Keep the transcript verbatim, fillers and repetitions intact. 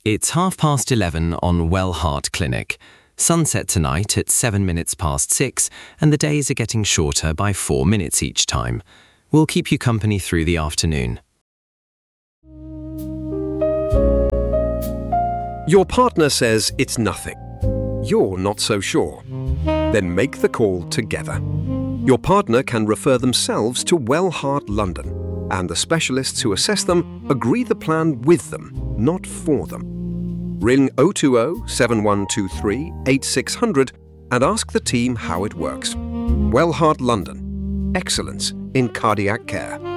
It's half past eleven on Well Heart Clinic. Sunset tonight at seven minutes past six, and the days are getting shorter by four minutes each time. We'll keep you company through the afternoon. Your partner says it's nothing. You're not so sure. Then make the call together. Your partner can refer themselves to Well Heart London, and the specialists who assess them agree the plan with them, not for them. Ring oh two oh, seven one two three, eight six zero zero and ask the team how it works. Well Heart London. Excellence in cardiac care.